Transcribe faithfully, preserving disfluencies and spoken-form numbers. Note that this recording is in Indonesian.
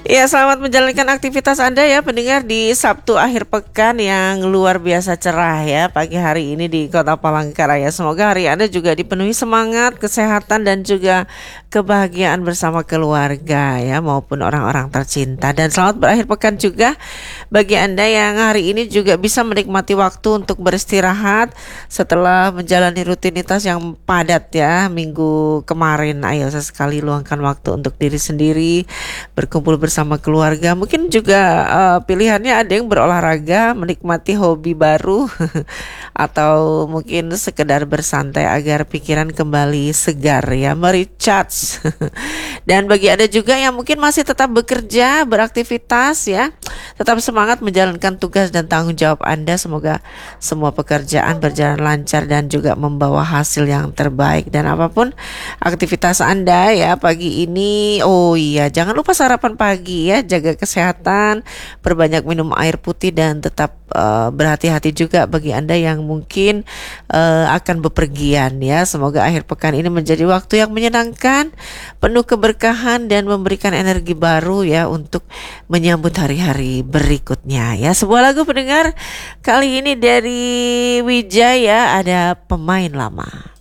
Ya, selamat menjalankan aktivitas Anda ya pendengar di Sabtu akhir pekan yang luar biasa cerah ya pagi hari ini di Kota Palangkaraya. Semoga hari Anda juga dipenuhi semangat, kesehatan dan juga kebahagiaan bersama keluarga ya maupun orang-orang tercinta. Dan selamat berakhir pekan juga bagi Anda yang hari ini juga bisa menikmati waktu untuk beristirahat setelah menjalani rutinitas yang padat ya minggu kemarin. Ayo sesekali luangkan waktu untuk diri sendiri, berkumpul bersama keluarga. Mungkin juga uh, pilihannya ada yang berolahraga, menikmati hobi baru atau mungkin sekedar bersantai agar pikiran kembali segar ya, merecharge. Dan bagi Anda juga yang mungkin masih tetap bekerja, beraktivitas ya, tetap semangat menjalankan tugas dan tanggung jawab Anda. Semoga semua pekerjaan berjalan lancar dan juga membawa hasil yang terbaik. Dan apapun aktivitas Anda ya pagi ini, oh iya jangan lupa sarapan pagi ya, jaga kesehatan, perbanyak minum air putih dan tetap uh, berhati-hati juga bagi Anda yang mungkin uh, akan bepergian ya. Semoga akhir pekan ini menjadi waktu yang menyenangkan, penuh keberkahan dan memberikan energi baru ya untuk menyambut hari-hari berikutnya ya. Sebuah lagu pendengar kali ini dari Wijaya, ada Pemain Lama.